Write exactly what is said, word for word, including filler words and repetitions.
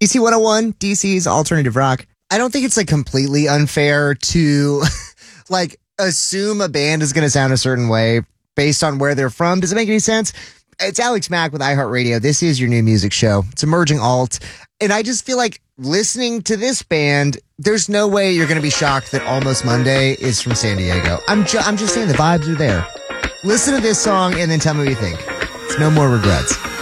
D C one oh one, D C's alternative rock. I don't think it's like completely unfair to like assume a band is going to sound a certain way based on where they're from. Does it make any sense? It's Alex Mack with iHeartRadio. This is your new music show. It's emerging alt. And I just feel like listening to this band, there's no way you're going to be shocked that Almost Monday is from San Diego. I'm, ju- I'm just saying the vibes are there. Listen to this song and then tell me what you think. It's No More Regrets.